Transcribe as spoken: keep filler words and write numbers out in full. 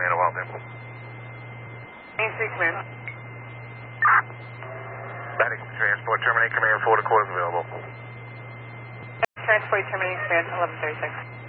Command, Wild Temple. Main three, command. Static transport, terminate command, four to quarters available. Transport terminating command, eleven thirty-six.